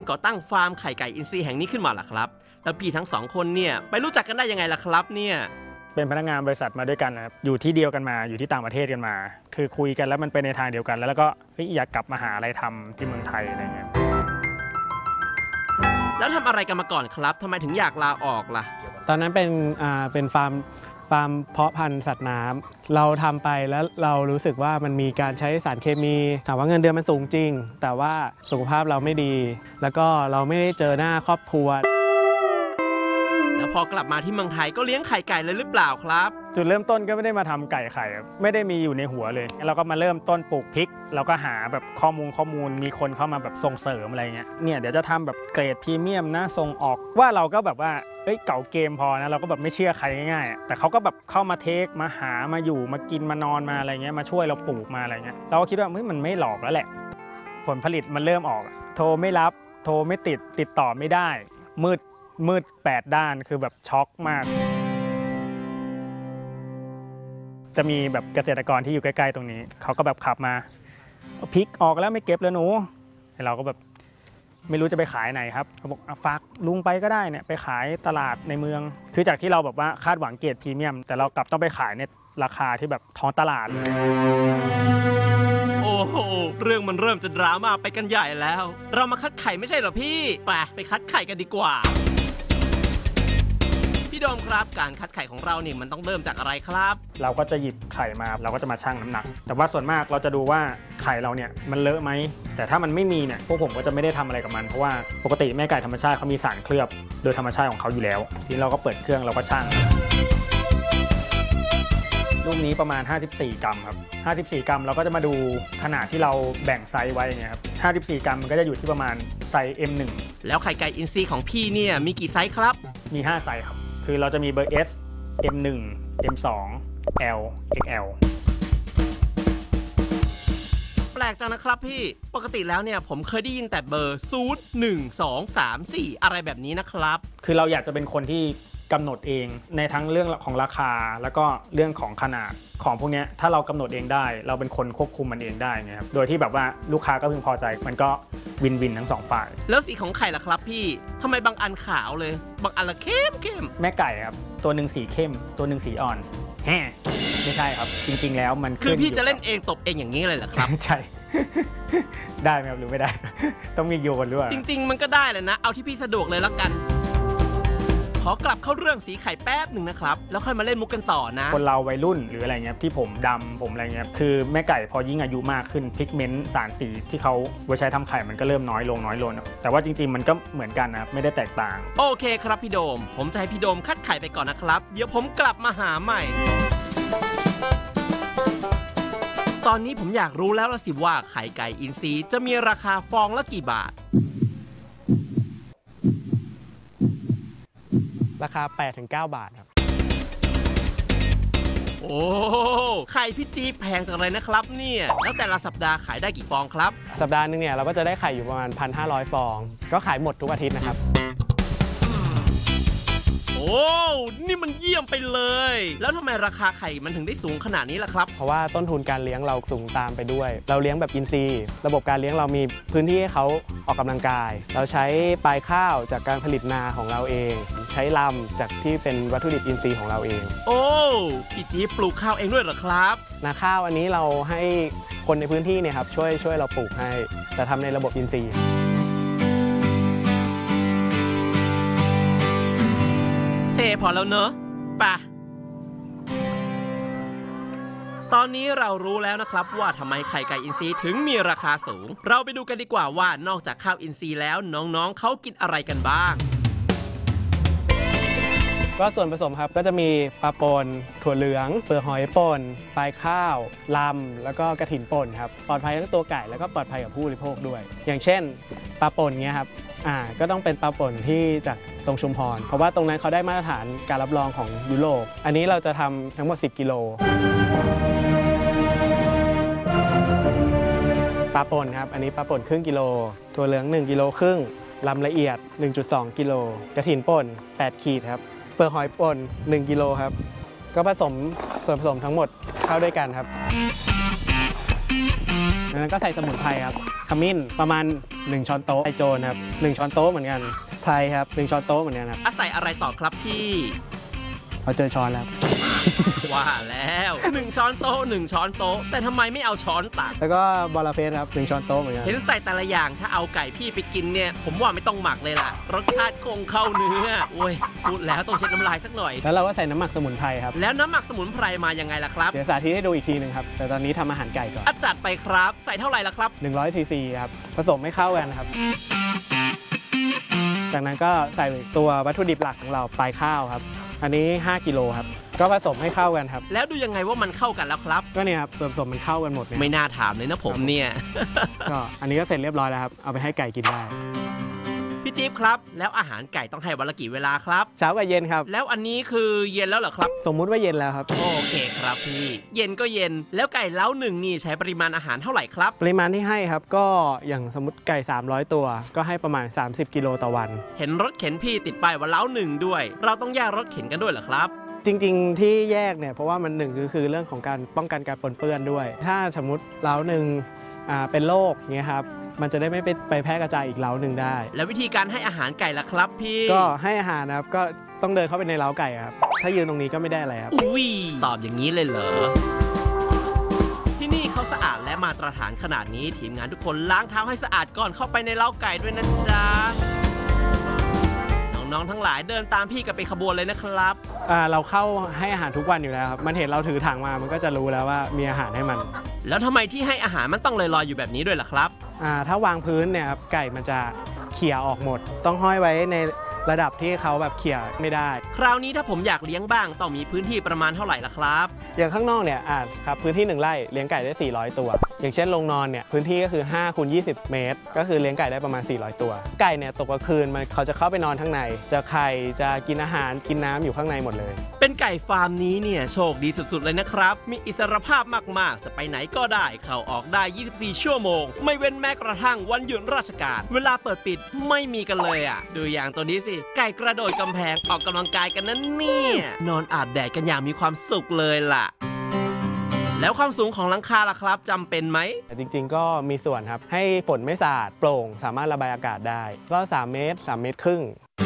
ก่อตั้งฟาร์มไข่ไก่อินทรีย์แห่งนี้ขึ้นมาล่ะครับแล้วพี่ทั้งสองคนเนี่ยไปรู้จักกันได้ยังไงล่ะครับเนี่ยเป็นพนักงานบริษัทมาด้วยกันนะครับอยู่ที่เดียวกันมาอยู่ที่ต่างประเทศกันมา คือคุยกันแล้วมันไปในทางเดียวกันแล้วก็อยากกลับมาหาอะไรทำที่เมืองไทยอะไรเงี้ยแล้วทำอะไรกันมาก่อนครับทำไมถึงอยากลาออกล่ะตอนนั้นเป็นฟาร์มเพาะพันธุ์สัตว์น้ำเราทำไปแล้วเรารู้สึกว่ามันมีการใช้สารเคมีถามว่าเงินเดือนมันสูงจริงแต่ว่าสุขภาพเราไม่ดีแล้วก็เราไม่ได้เจอหน้าครอบครัวแล้วพอกลับมาที่เมืองไทยก็เลี้ยงไข่ไก่เลยหรือเปล่าครับจุดเริ่มต้นก็ไม่ได้มาทำไก่ไข่ไม่ได้มีอยู่ในหัวเลยเราก็มาเริ่มต้นปลูกพริกเราก็หาแบบข้อมูลมีคนเข้ามาแบบส่งเสริมอะไรเงี้ยเนี่ยเดี๋ยวจะทำแบบเกรดพรีเมียมนะส่งออกว่าเราก็แบบว่าเก่าเกมพอนะเราก็แบบไม่เชื่อใครง่ายๆแต่เขาก็แบบเข้ามาเทคมาหามาอยู่มากินมานอนมาอะไรเงี้ยมาช่วยเราปลูกมาอะไรเงี้ยเราก็คิดว่ามันไม่หลอกแล้วแหละผลผลิตมันเริ่มออกโทรไม่รับโทรไม่ติดต่อไม่ได้มืด8 ด้านคือแบบช็อกมากจะมีแบบเกษตรกรที่อยู่ใกล้ๆตรงนี้เขาก็แบบขับมาพริกออกแล้วไม่เก็บแล้วหนูเราก็แบบไม่รู้จะไปขายไหนครับเขาบอกฝากลุงไปก็ได้เนี่ยไปขายตลาดในเมืองคือจากที่เราแบบว่าคาดหวังเกรดพรีเมียมแต่เรากลับต้องไปขายในราคาที่แบบท้องตลาดเลยโอ้โหเรื่องมันเริ่มจะดราม่าไปกันใหญ่แล้วเรามาคัดไข่ไม่ใช่เหรอพี่ไปคัดไข่กันดีกว่าพี่โดมครับการคัดไข่ของเราเนี่ยมันต้องเริ่มจากอะไรครับเราก็จะหยิบไข่มาเราก็จะมาชั่งน้ำหนักแต่ว่าส่วนมากเราจะดูว่าไข่เราเนี่ยมันเลอะไหมแต่ถ้ามันไม่มีเนี่ยพวกผมก็จะไม่ได้ทำอะไรกับมันเพราะว่าปกติแม่ไก่ธรรมชาติเขามีสารเคลือบโดยธรรมชาติของเขาอยู่แล้วทีนี้เราก็เปิดเครื่องเราก็ชั่งลูกนี้ประมาณ54 กรัมครับ54 กรัมเราก็จะมาดูขนาดที่เราแบ่งไซส์ไว้อย่างเงี้ยครับ54 กรัมมันก็จะอยู่ที่ประมาณไซส์ M1 แล้วไข่ไก่อินทรีย์ของพี่เนี่ยมีกี่ไซส์ครับมี5ไซส์ครับคือเราจะมีเบอร์ S M1 M2 L XL แปลกจังนะครับพี่ปกติแล้วเนี่ยผมเคยได้ยินแต่เบอร์0 1 2 3 4อะไรแบบนี้นะครับคือเราอยากจะเป็นคนที่กำหนดเองในทั้งเรื่องของราคาแล้วก็เรื่องของขนาดของพวกนี้ถ้าเรากำหนดเองได้เราเป็นคนควบคุมมันเองได้ไงครับโดยที่แบบว่าลูกค้าก็พึงพอใจมันก็วินทั้งสองฝ่ายแล้วสีของไข่ล่ะครับพี่ทำไมบางอันขาวเลยบางอันละเข้มแม่ไก่ครับตัวหนึ่งสีเข้มตัวหนึ่งสีอ่อนแฮ่ไม่ใช่ครับจริงๆแล้วมันคือพี่จะเล่นเองตบเองอย่างนี้เลยเหรอครับใช่ได้ไหมครับหรือไม่ได้ต้องมีโยนด้วยจริงๆมันก็ได้เลยนะเอาที่พี่สะดวกเลยแล้วกันขอกลับเข้าเรื่องสีไข่แป๊บหนึ่งนะครับแล้วค่อยมาเล่นมุกกันต่อนะคนเราวัยรุ่นหรืออะไรเงี้ยที่ผมดำผมอะไรเงี้ยคือแม่ไก่พอยิ่งอายุมากขึ้นพิกเมนต์สารสีที่เขาไว้ใช้ทำไข่มันก็เริ่มน้อยลงแต่ว่าจริงๆมันก็เหมือนกันนะไม่ได้แตกต่างโอเคครับพี่โดมผมจะให้พี่โดมคัดไข่ไปก่อนนะครับเดี๋ยวผมกลับมาหาใหม่ตอนนี้ผมอยากรู้แล้วละสิว่าไข่ไก่อินทรีย์จะมีราคาฟองละกี่บาทราคา 8-9 บาทครับโอ้ไข่พี่จี๊บแพงจังเลยนะครับเนี่ยแล้วแต่ละสัปดาห์ขายได้กี่ฟองครับสัปดาห์นึงเนี่ยเราก็จะได้ไข่อยู่ประมาณ 1,500 ฟองก็ขายหมดทุกอาทิตย์นะครับโอ้นี่มันเยี่ยมไปเลยแล้วทำไมราคาไข่มันถึงได้สูงขนาดนี้ล่ะครับเพราะว่าต้นทุนการเลี้ยงเราสูงตามไปด้วยเราเลี้ยงแบบอินทรีย์ระบบการเลี้ยงเรามีพื้นที่ให้เขาออกกำลังกายเราใช้ปลายข้าวจากการผลิตนาของเราเองใช้ลำจากที่เป็นวัตถุดิบอินทรีย์ของเราเองโอ้พี่จี๊บปลูกข้าวเองด้วยเหรอครับนาข้าวอันนี้เราให้คนในพื้นที่เนี่ยครับช่วยเราปลูกให้แต่ทำในระบบอินทรีย์พอแล้วเนอะป่ะตอนนี้เรารู้แล้วนะครับว่าทำไมไข่ไก่อินทรีย์ถึงมีราคาสูงเราไปดูกันดีกว่าว่านอกจากข้าวอินทรีย์แล้วน้องๆเขากินอะไรกันบ้างก็ส่วนผสมครับก็จะมีปลาป่นถั่วเหลืองเปลือกหอยป่นปลายข้าวลำแล้วก็กระถินป่นครับปลอดภัยทั้งตัวไก่แล้วก็ปลอดภัยกับผู้บริโภคด้วยอย่างเช่นปลาป่นเงี้ยครับก็ต้องเป็นปลาป่นที่จากตรงชุมพรเพราะว่าตรงนั้นเขาได้มาตรฐานการรับรองของยุโรปอันนี้เราจะทำทั้งหมด10 กิโลปลาป่นครับอันนี้ปลาป่นครึ่งกิโลถั่วเหลือง1 กิโลครึ่งลำละเอียด 1.2 กิโลกระถินป่น8 ขีดครับเปลือกหอยป่น1 กิโลครับก็ผสมส่วนผสมทั้งหมดเข้าด้วยกันครับแล้วก็ใส่สมุนไพรครับขมิ้นประมาณ1ช้อนโต๊ะไอโจนครับ1ช้อนโต๊ะเหมือนกันไพรครับ1ช้อนโต๊ะเหมือนกันครับอาศัยอะไรต่อครับพี่เอาเจอช้อนแล้วว่าแล้ว1ช้อนโต๊ะ1ช้อนโต๊ะแต่ทำไมไม่เอาช้อนตักแล้วก็บอระเพ็ดครับ1ช้อนโต๊ะเหมือนกันเห็นใส่แต่ละอย่างถ้าเอาไก่พี่ไปกินเนี่ยผมว่าไม่ต้องหมักเลยล่ะรสชาติคงเข้าเนื้อโอ้ยพูดแล้วต้องเช็ดน้ำลายสักหน่อยแล้วเราก็ใส่น้ำหมักสมุนไพรครับแล้วน้ำหมักสมุนไพรมายังไงล่ะครับเดี๋ยวสาธิตให้ดูอีกทีหนึ่งครับแต่ตอนนี้ทำอาหารไก่ก่อนอาจัดไปครับใส่เท่าไหร่ล่ะครับ 100 ซีซีครับผสมให้เข้ากันครับจากนั้นก็ใส่ตัววัตถุดิบหลักของเราปลายข้าวครับอันนี้5กิโลครับก็ผสมให้เข้ากันครับแล้วดูยังไงว่ามันเข้ากันแล้วครับก็เนี่ยครับส่วนผสมมันเข้ากันหมดเนี่ยไม่น่าถามเลยนะผมเนี่ยก็อันนี้ก็เสร็จเรียบร้อยแล้วครับเอาไปให้ไก่กินได้พี่จี๊บครับแล้วอาหารไก่ต้องให้วันละกี่เวลาครับเช้ากับเย็นครับแล้วอันนี้คือเย็นแล้วเหรอครับสมมุติว่าเย็นแล้วครับโอเคครับพี่เย็นก็เย็นแล้วไก่เล้าหนึ่งนี่ใช้ปริมาณอาหารเท่าไหร่ครับปริมาณที่ให้ครับก็อย่างสมมติไก่300ตัวก็ให้ประมาณ30กิโลต่อวันเห็นรถเข็นพี่ติดป้ายว่าเล้าหนึ่งด้วย เราต้องแยกรถเข็นกันด้วยเหรอครับจริงๆที่แยกเนี่ยเพราะว่ามันหนึ่งคือเรื่องของการป้องกันการปนเปื้อนด้วย ถ้าสมมติเล้าหนึ่งเป็นโรคเงี้ยครับมันจะได้ไม่ไปแพร่กระจายอีกเล้าหนึ่งได้แล้ววิธีการให้อาหารไก่ล่ะครับพี่ก็ให้อาหารนะครับก็ต้องเดินเข้าไปในเล้าไก่ครับถ้ายืนตรงนี้ก็ไม่ได้อะไรครับอุ้ยตอบอย่างนี้เลยเหรอที่นี่เขาสะอาดและมาตรฐานขนาดนี้ทีมงานทุกคนล้างเท้าให้สะอาดก่อนเข้าไปในเล้าไก่ด้วยนะจ๊ะน้องๆทั้งหลายเดินตามพี่กันเป็นขบวนเลยนะครับเราเข้าให้อาหารทุกวันอยู่แล้วครับมันเห็นเราถือถังมามันก็จะรู้แล้วว่ามีอาหารให้มันแล้วทำไมที่ให้อาหารมันต้องลอยๆอยู่แบบนี้ด้วยล่ะครับถ้าวางพื้นเนี่ยครับไก่มันจะเขี่ยออกหมด ต้องห้อยไว้ในระดับที่เขาแบบเขี่ยไม่ได้คราวนี้ถ้าผมอยากเลี้ยงบ้างต้องมีพื้นที่ประมาณเท่าไหร่ล่ะครับอย่างข้างนอกเนี่ยครับพื้นที่1ไร่เลี้ยงไก่ได้400ตัวอย่างเช่นโรงนอนเนี่ยพื้นที่ก็คือ5 คูณ 20 เมตร ก็คือเลี้ยงไก่ได้ประมาณ400ตัวไก่เนี่ยตกกลางคืนเขาจะเข้าไปนอนข้างในจะไข่จะกินอาหารกินน้ำอยู่ข้างในหมดเลยเป็นไก่ฟาร์มนี้เนี่ยโชคดีสุดๆเลยนะครับมีอิสรภาพมากๆจะไปไหนก็ได้เข้าออกได้24ชั่วโมงไม่เว้นแม้กระทั่งวันหยุดราชการเวลาเปิดปิดไม่มีกันเลยอ่ะดูอย่างตัวนี้สิไก่กระโดดกำแพงออกกำลังกายกันนั่นเนี่ยนอนอาบแดดกันอย่างมีความสุขเลยล่ะแล้วความสูงของหลังคาล่ะครับจำเป็นไหมแต่จริงๆก็มีส่วนครับให้ฝนไม่สาดโปร่งสามารถระบายอากาศได้ก็3 เมตร 3 เมตรครึ่ง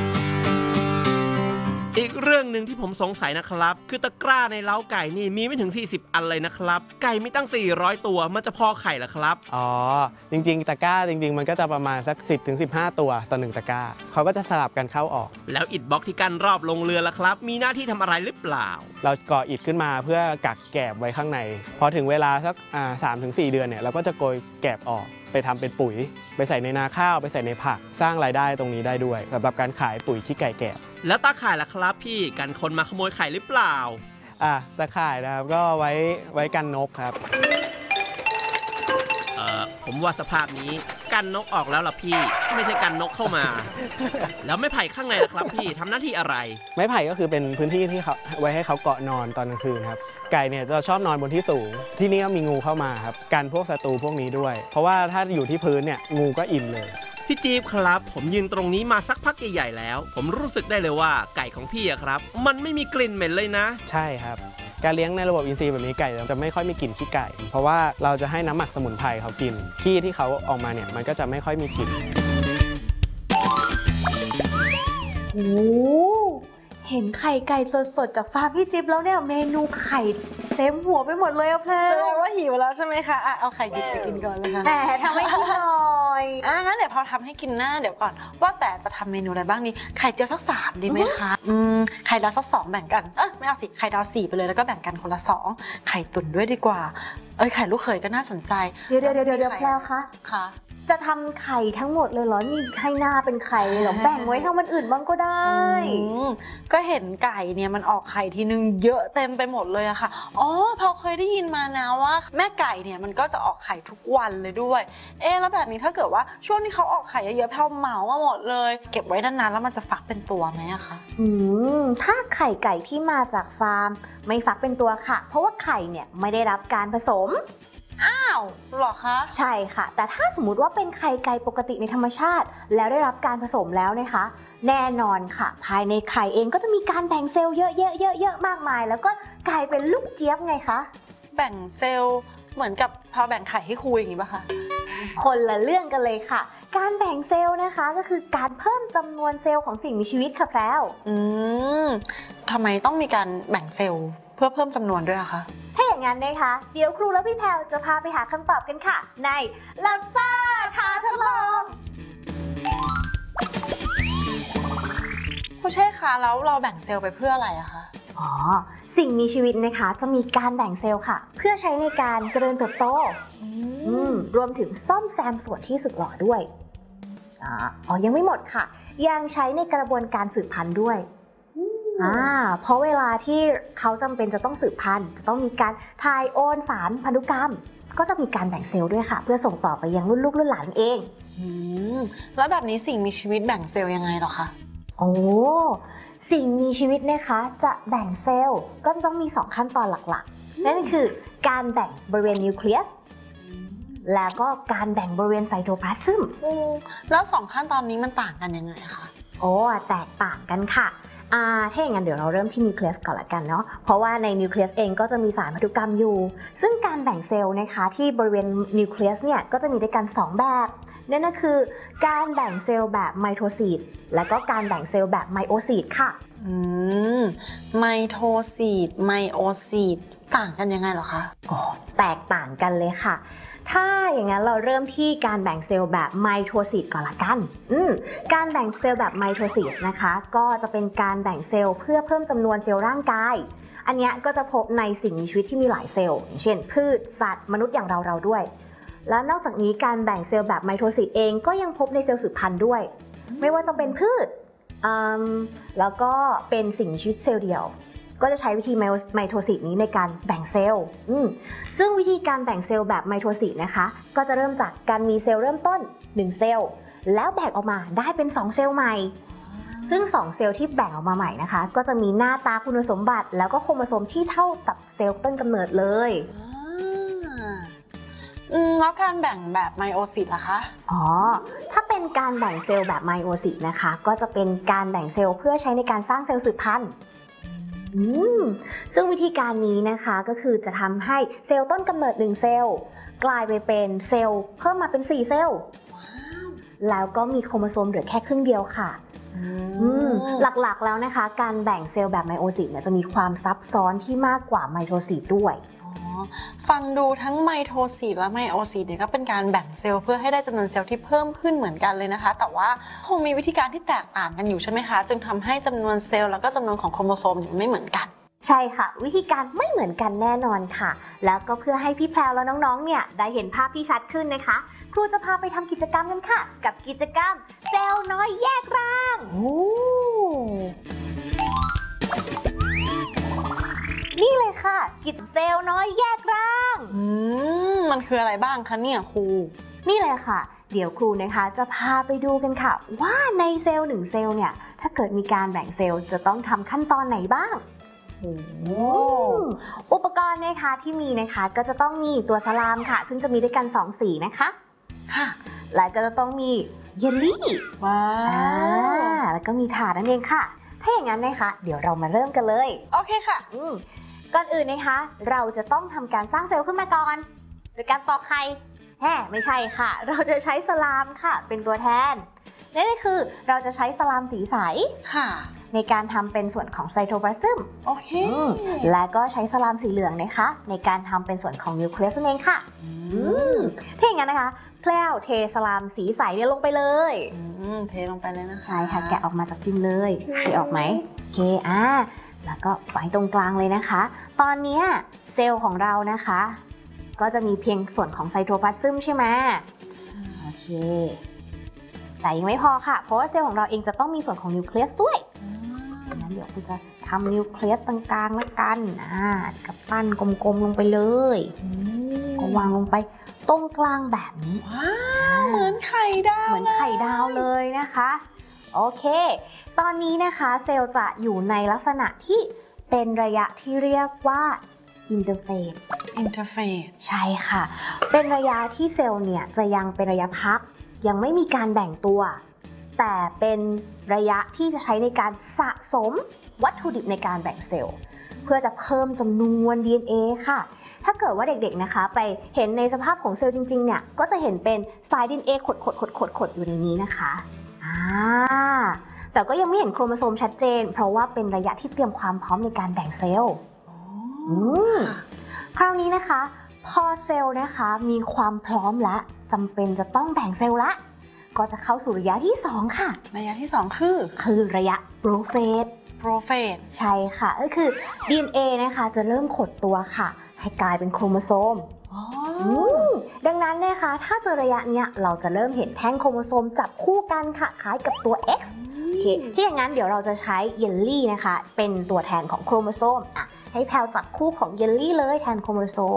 อีกเรื่องหนึ่งที่ผมสงสัยนะครับคือตะกร้าในเล้าไก่นี่มีไม่ถึง40อันเลยนะครับไก่มีตั้ง400ตัวมันจะพอไข่เหรอครับอ๋อจริงๆตะกร้าจริงๆมันก็จะประมาณสัก10-15 ตัวต่อ1ตะกร้าเขาก็จะสลับกันเข้าออกแล้วอิฐบล็อกที่กั้นรอบโรงเรือนล่ะครับมีหน้าที่ทำอะไรหรือเปล่าเราก่ออิฐขึ้นมาเพื่อกักแกบไว้ข้างในพอถึงเวลาสัก3-4 เดือนเนี่ยเราก็จะโกยแกบออกไปทำเป็นปุ๋ยไปใส่ในนาข้าวไปใส่ในผักสร้างรายได้ตรงนี้ได้ด้วยสำหรับการขายปุ๋ยขี้ไก่แกบแล้วตาข่ายล่ะครับพี่กันคนมาขโมยไข่หรือเปล่าตะข่ายนะครับก็ไว้กันนกครับผมว่าสภาพนี้กันนกออกแล้วล่ะพี่ไม่ใช่กันนกเข้ามา แล้วไม่ไผ่ข้างในล่ะครับพี่ทำหน้าที่อะไรไม้ไผ่ก็คือเป็นพื้นที่ที่เขาไว้ให้เขาเกาะนอนตอนกลางคืนครับไก่เนี่ยจะชอบนอนบนที่สูงที่นี่ก็มีงูเข้ามาครับกันพวกศัตรูพวกนี้ด้วย เพราะว่าถ้าอยู่ที่พื้นเนี่ยงูก็อิ่มเลยพี่จี๊บครับผมยืนตรงนี้มาสักพักใหญ่ๆแล้วผมรู้สึกได้เลยว่าไก่ของพี่อะครับมันไม่มีกลิ่นเหม็นเลยนะใช่ครับการเลี้ยงในระบบอินทรีย์แบบนี้ไก่จะไม่ค่อยมีกลิ่นขี้ไก่ เพราะว่าเราจะให้น้ำหมักสมุนไพรเขากินขี้ที่เขาออกมาเนี่ยมันก็จะไม่ค่อยมีกลิ่นโอ้เห็นไข่ไก่สดๆจากฟาร์มพี่จิ๊บแล้วเนี่ยเมนูไข่เต็มหัวไปหมดเลยอะเพลแสดงว่าหิวแล้วใช่ไหมคะเอาไข่ดิบไปกินก่อนเลยค่ะแหมทำให้กินหน่อยงั้นเดี๋ยวพอทำให้กินหน้าเดี๋ยวก่อนว่าแต่จะทำเมนูอะไรบ้างนี่ไข่เจียวสัก3ดีไหมคะไข่ดาวสัก2แบ่งกันไม่เอาสิไข่ดาว4ไปเลยแล้วก็แบ่งกันคนละ2ไข่ตุ๋นด้วยดีกว่าไข่ลูกเขยก็น่าสนใจเดี๋ยวแพลวคะค่ะจะทำไข่ทั้งหมดเลยเหรอนี่ให้หน้าเป็นไข่เลยเหรอแบ่งไว้ทำมันอื่นบ้างก็ได้ก็เห็นไก่เนี่ยมันออกไข่ทีนึงเยอะเต็มไปหมดเลยอะค่ะพอเคยได้ยินมานะว่าแม่ไก่เนี่ยมันก็จะออกไข่ทุกวันเลยด้วยแล้วแบบนี้ถ้าเกิดว่าช่วงที่เขาออกไข่เยอะๆแพลเหมามาหมดเลยเก็บไว้นานๆแล้วมันจะฟักเป็นตัวไหมอะคะถ้าไข่ไก่ที่มาจากฟาร์มไม่ฟักเป็นตัวค่ะเพราะว่าไข่เนี่ยไม่ได้รับการผสมหรอคะใช่ค่ะแต่ถ้าสมมุติว่าเป็นไข่ไก่ปกติในธรรมชาติแล้วได้รับการผสมแล้วนะคะแน่นอนค่ะภายในไข่เองก็จะมีการแบ่งเซลล์เยอะมากมายแล้วก็กลายเป็นลูกเจี๊ยบไงคะแบ่งเซลล์เหมือนกับพอแบ่งไข่ให้ครูอย่างนี้ป่ะคะคนละเรื่องกันเลยค่ะ การแบ่งเซลล์นะคะก็คือการเพิ่มจำนวนเซลล์ของสิ่งมีชีวิตค่ะแพรวทำไมต้องมีการแบ่งเซลล์เพื่อเพิ่มจำนวนด้วยอะคะถ้าอย่างนั้นนะคะเดี๋ยวครูและพี่แพรวจะพาไปหาคำตอบกันค่ะ ในลับซ่าท้าทดลองผู้เช่คะแล้วเราแบ่งเซลล์ไปเพื่ออะไรอะคะอ๋อ สิ่งมีชีวิตนะคะจะมีการแบ่งเซลล์ค่ะ เพื่อใช้ในการเจริญเติบโตรวมถึงซ่อมแซมส่วนที่สึกหรอด้วยยังไม่หมดค่ะ ยังใช้ในกระบวนการสืบพันธุ์ด้วยเพราะเวลาที่เขาจำเป็นจะต้องสืบพันธุ์จะต้องมีการถ่ายโอนสารพันธุกรรม ก็จะมีการแบ่งเซลล์ด้วยค่ะ เพื่อส่งต่อไปยังรุ่นลูกรุ่นหลานเองแล้วแบบนี้สิ่งมีชีวิตแบ่งเซลล์ยังไงหรอคะโอ้สิ่งมีชีวิตนะคะจะแบ่งเซลล์ก็ต้องมี2ขั้นตอนหลักๆนั่นคือการแบ่งบริเวณนิวเคลียสแล้วก็การแบ่งบริเวณไซโตพลาสมแล้ว2ขั้นตอนนี้มันต่างกันยังไงคะแตกต่างกันค่ะถ้าอย่างนั้นเดี๋ยวเราเริ่มที่นิวเคลียสก่อนละกันเนาะเพราะว่าในนิวเคลียสเองก็จะมีสารพันธุกรรมอยู่ซึ่งการแบ่งเซลล์นะคะที่บริเวณนิวเคลียสเนี่ยก็จะมีด้วยกัน2แบบนั่นก็คือการแบ่งเซลล์แบบไมโทซิสและก็การแบ่งเซลล์แบบไมโอซิสค่ะไมโทซิสไมโอซิสต่างกันยังไงเหรอคะแตกต่างกันเลยค่ะถ้าอย่างนั้นเราเริ่มที่การแบ่งเซลล์แบบไมโทซิสก่อนละกันการแบ่งเซลล์แบบไมโทซิสนะคะก็จะเป็นการแบ่งเซลล์เพื่อเพิ่มจำนวนเซลล์ร่างกายอันนี้ก็จะพบในสิ่งมีชีวิตที่มีหลายเซลล์อย่างเช่นพืชสัตว์มนุษย์อย่างเราด้วยและนอกจากนี้การแบ่งเซลล์แบบไมโทซิสเองก็ยังพบในเซลล์สืบพันธุ์ด้วยไม่ว่าจะเป็นพืชแล้วก็เป็นสิ่งมีชีวิตเซลล์เดียวก็จะใช้วิธีไมโทซิสนี้ในการแบ่งเซลล์ซึ่งวิธีการแบ่งเซลล์แบบไมโทซิสนะคะก็จะเริ่มจากการมีเซลล์เริ่มต้น1เซลล์แล้วแบ่งออกมาได้เป็น2เซลล์ใหม่ซึ่ง2เซลล์ที่แบ่งออกมาใหม่นะคะก็จะมีหน้าตาคุณสมบัติแล้วก็โครโมโซมที่เท่ากับเซลล์ต้นกำเนิดเลยแล้วการแบ่งแบบไมโอซิสล่ะคะถ้าเป็นการแบ่งเซลล์แบบไมโอซิสนะคะก็จะเป็นการแบ่งเซลล์เพื่อใช้ในการสร้างเซลล์สืบพันธุ์ซึ่งวิธีการนี้นะคะก็คือจะทำให้เซลล์ต้นกำเนิด1เซลล์กลายไปเป็นเซลล์เพิ่มมาเป็น4เซลล์แล้วก็มีโครโมโซมเหลือแค่ครึ่งเดียวค่ะหลักๆแล้วนะคะการแบ่งเซลล์แบบไมโอซิสเนี่ยจะมีความซับซ้อนที่มากกว่าไมโทซิสด้วยฟังดูทั้งไมโทซิสและไมโอซิสเนี่ยก็เป็นการแบ่งเซลล์เพื่อให้ได้จำนวนเซลล์ที่เพิ่มขึ้นเหมือนกันเลยนะคะแต่ว่าคงมีวิธีการที่แตกต่างกันอยู่ใช่ไหมคะจึงทำให้จำนวนเซลล์แล้วก็จำนวนของโครโมโซมไม่เหมือนกันใช่ค่ะวิธีการไม่เหมือนกันแน่นอนค่ะแล้วก็เพื่อให้พี่แพรวและน้องๆเนี่ยได้เห็นภาพที่ชัดขึ้นนะคะครูจะพาไปทำกิจกรรมกันค่ะกับกิจกรรมเซลล์น้อยแยกร่างนี่เลยค่ะกิจเซลล์น้อยแยกร่างมันคืออะไรบ้างคะเนี่ยครูนี่เลยค่ะเดี๋ยวครูนะคะจะพาไปดูกันค่ะว่าในเซลล์1เซลล์เนี่ยถ้าเกิดมีการแบ่งเซลล์จะต้องทำขั้นตอนไหนบ้างอุปกรณ์นะคะที่มีนะคะก็จะต้องมีตัวสลามค่ะซึ่งจะมีด้วยกัน2สีนะคะค่ะและก็จะต้องมีเยลลี่ว้าวแล้วก็มีถาดนั่นเองค่ะถ้าอย่างนั้นนะคะเดี๋ยวเรามาเริ่มกันเลยโอเคค่ะก่อนอื่นนะคะเราจะต้องทำการสร้างเซลล์ขึ้นมาก่อนโดยการตอกไข่ไม่ใช่ค่ะเราจะใช้สลามค่ะเป็นตัวแทนนั่นก็คือเราจะใช้สลามสีใสค่ะในการทำเป็นส่วนของไซโตพลาสมโอเคและก็ใช้สลามสีเหลืองนะคะในการทำเป็นส่วนของนิวเคลียสนั่นเองค่ะถ้าอย่างนั้นนะคะแพรวเทสลามสีใสเนี่ยลงไปเลยเทลงไปเลยนะคะใช่ค่ะแกะออกมาจากพิมพ์เลยเทออกไหมโอเคแล้วก็ไว้ตรงกลางเลยนะคะตอนนี้เซลล์ของเรานะคะก็จะมีเพียงส่วนของไซโตพลาสมใช่ไหมโอเคแต่ยังไม่พอค่ะเพราะว่าเซลล์ของเราเองจะต้องมีส่วนของนิวเคลียสด้วยงั้นเดี๋ยวคุณจะทำนิวเคลียสตรงกลางละกันกับปั้นกลมๆลงไปเลยก็วางลงไปตรงกลางแบบนี้เหมือนไข่ดาวเลยนะคะโอเคตอนนี้นะคะเซลล์จะอยู่ในลักษณะที่เป็นระยะที่เรียกว่าอินเตอร์เฟสใช่ค่ะเป็นระยะที่เซลล์เนี่ยจะยังเป็นระยะพักยังไม่มีการแบ่งตัวแต่เป็นระยะที่จะใช้ในการสะสมวัตถุดิบในการแบ่งเซลล์เพื่อจะเพิ่มจำนวน DNA ค่ะถ้าเกิดว่าเด็กๆนะคะไปเห็นในสภาพของเซลล์จริงๆเนี่ยก็จะเห็นเป็นสาย DNA ขดๆอยู่ในนี้นะคะแต่ก็ยังไม่เห็นโครโมโซมชัดเจนเพราะว่าเป็นระยะที่เตรียมความพร้อมในการแบ่งเซลล์คราวนี้นะคะพอเซลล์นะคะมีความพร้อมและจำเป็นจะต้องแบ่งเซลล์ละก็จะเข้าสู่ระยะที่2ค่ะระยะที่2คือระยะโปรเฟสใช่ค่ะก็คือ DNA นะคะจะเริ่มขดตัวค่ะให้กลายเป็นโครโมโซมดังนั้นนะคะถ้าเจอระยะเนี้ยเราจะเริ่มเห็นแท่งโครโมโซมจับคู่กันค่ะคล้ายกับตัว X โอเคที่อย่างนั้นเดี๋ยวเราจะใช้เยลลี่นะคะเป็นตัวแทนของโครโมโซมให้แพลวจับคู่ของเยลลี่เลยแทนโครโมโซม